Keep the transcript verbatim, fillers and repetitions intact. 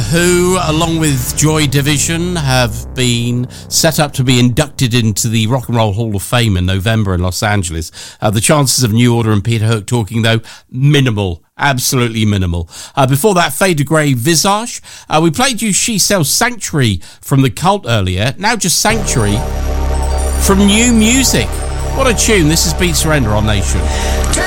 who, along with Joy Division, have been set up to be inducted into the Rock and Roll Hall of Fame in November in Los Angeles. Uh, the chances of New Order and Peter Hook talking, though, minimal. Absolutely minimal. Uh, before that, Fade to Grey, Visage. Uh, we played you She Sells Sanctuary from The Cult earlier. Now just Sanctuary from New Music. What a tune. This is Beat Surrender on Nation.